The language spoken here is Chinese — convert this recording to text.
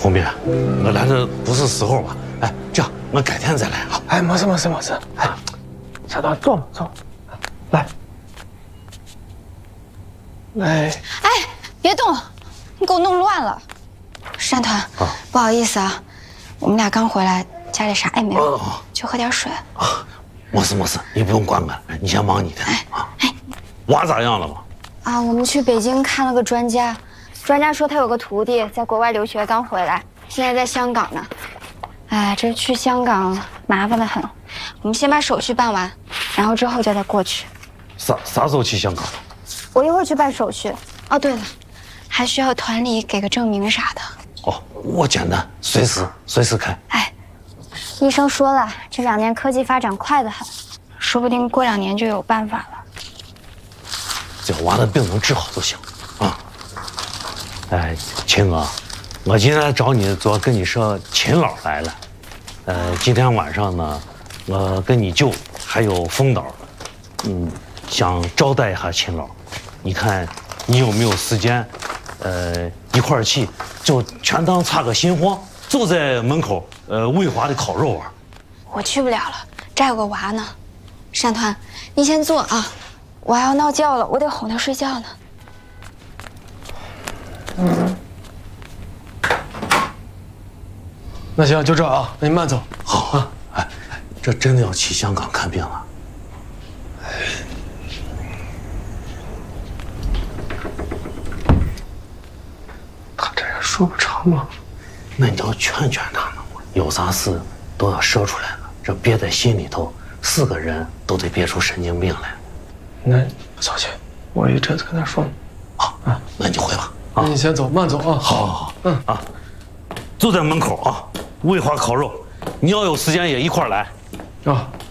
红斌，我来这不是时候吧？哎，这样我改天再来啊。 哎，没事。哎，小段坐嘛，坐。来。哎， 别动，你给我弄乱了。山团，不好意思啊，我们俩刚回来，家里啥也没有，就喝点水。 没事，你不用管我，你先忙你的啊。娃咋样了吗？ 啊，我们去北京看了个专家，专家说他有个徒弟在国外留学刚回来，现在在香港呢。哎，这去香港麻烦得很，我们先把手续办完，然后之后就再过去。 啥时候去香港？ 我一会儿去办手续。哦，对了，还需要团里给个证明啥的。 哦，我简单，随时开。 哎，医生说了，这2年科技发展快得很，说不定过2年就有办法了。 只要娃的病能治好就行啊。哎，秦哥，我今天找你主要跟你说秦老来了。今天晚上呢，我跟你舅还有风导，想招待一下秦老。你看你有没有时间？一块儿去，就全当插个新婚，就在门口魏华的烤肉玩。 我去不了了，这有个娃呢。山团，你先坐啊，我还要闹觉了，我得哄他睡觉呢。 那行，就这啊，那你慢走。 好啊，哎，这真的要去香港看病了？ 他这也说不成嘛。 那你要劝劝他呢，有啥事都要说出来了，这憋在心里头，4个人都得憋出神经病来。 那不操心，我一阵子跟他说。 好啊，那你回吧。 那你先走，慢走啊。 好，就在门口啊，魏华烤肉，你要有时间也一块儿来。 啊。